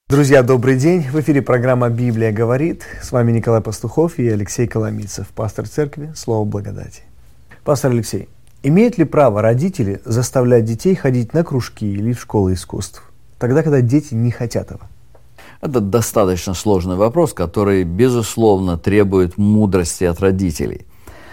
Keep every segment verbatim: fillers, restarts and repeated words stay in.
Друзья, добрый день! В эфире программа «Библия говорит». С вами Николай Пастухов и Алексей Коломийцев, пастор церкви «Слово благодати». Пастор Алексей, имеют ли право родители заставлять детей ходить на кружки или в школы искусств, тогда, когда дети не хотят этого? Это достаточно сложный вопрос, который, безусловно, требует мудрости от родителей.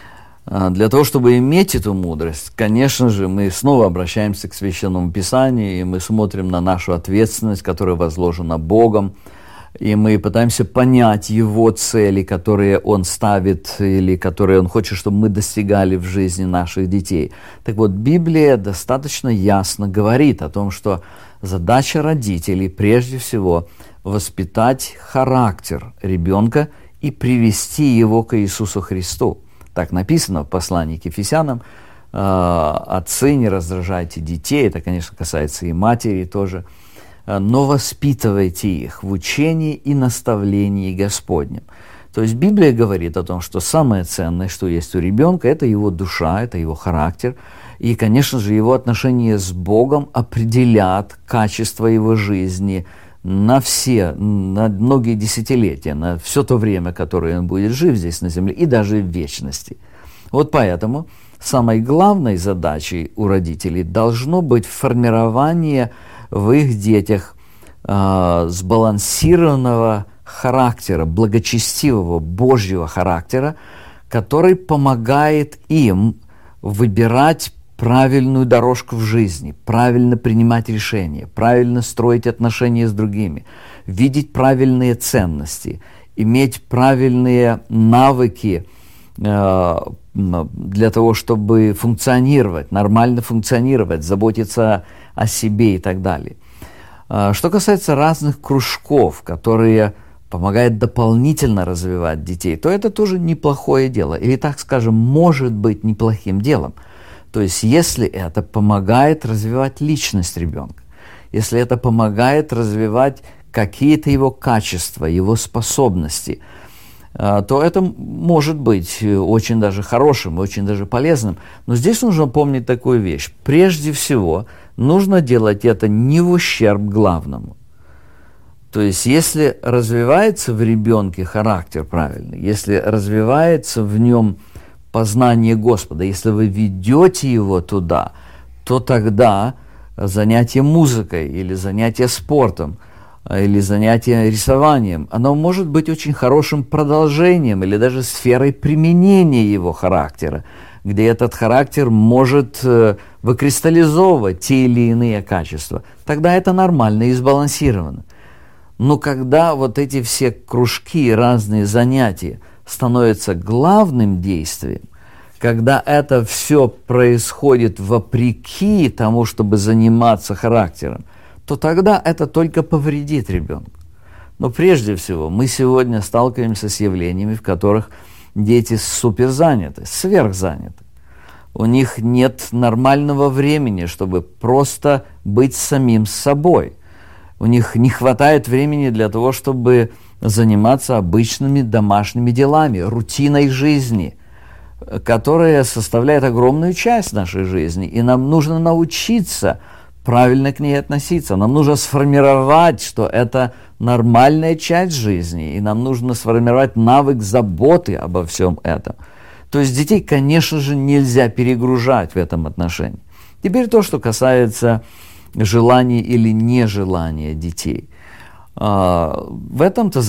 Для того, чтобы иметь эту мудрость, конечно же, мы снова обращаемся к Священному Писанию, и мы смотрим на нашу ответственность, которая возложена Богом, и мы пытаемся понять Его цели, которые Он ставит, или которые Он хочет, чтобы мы достигали в жизни наших детей. Так вот, Библия достаточно ясно говорит о том, что задача родителей, прежде всего, воспитать характер ребенка и привести его к Иисусу Христу. Так написано в послании к Ефесянам: «Отцы, не раздражайте детей». Это, конечно, касается и матери тоже. «Но воспитывайте их в учении и наставлении Господнем». То есть Библия говорит о том, что самое ценное, что есть у ребенка, это его душа, это его характер. И, конечно же, его отношения с Богом определят качество его жизни на все, на многие десятилетия, на все то время, которое он будет жив здесь на земле, и даже в вечности. Вот поэтому самой главной задачей у родителей должно быть формирование в их детях э, сбалансированного характера, благочестивого Божьего характера, который помогает им выбирать правильную дорожку в жизни, правильно принимать решения, правильно строить отношения с другими, видеть правильные ценности, иметь правильные навыки э, для того, чтобы функционировать, нормально функционировать, заботиться о себе и так далее. Э, что касается разных кружков, которые помогают дополнительно развивать детей, то это тоже неплохое дело, или, так скажем, может быть неплохим делом. То есть, если это помогает развивать личность ребенка, если это помогает развивать какие-то его качества, его способности, то это может быть очень даже хорошим, очень даже полезным. Но здесь нужно помнить такую вещь. Прежде всего, нужно делать это не в ущерб главному. То есть, если развивается в ребенке характер правильный, если развивается в нем познание Господа, если вы ведете его туда, то тогда занятие музыкой или занятие спортом или занятие рисованием, оно может быть очень хорошим продолжением или даже сферой применения его характера, где этот характер может выкристаллизовывать те или иные качества. Тогда это нормально и сбалансировано. Но когда вот эти все кружки, разные занятия становится главным действием, когда это все происходит вопреки тому, чтобы заниматься характером, то тогда это только повредит ребенку. Но прежде всего мы сегодня сталкиваемся с явлениями, в которых дети суперзаняты, сверхзаняты. У них нет нормального времени, чтобы просто быть самим собой. У них не хватает времени для того, чтобы заниматься обычными домашними делами, рутиной жизни, которая составляет огромную часть нашей жизни. И нам нужно научиться правильно к ней относиться. Нам нужно сформировать, что это нормальная часть жизни, и нам нужно сформировать навык заботы обо всем этом. То есть детей, конечно же, нельзя перегружать в этом отношении. Теперь то, что касается желания или нежелания детей. В этом-то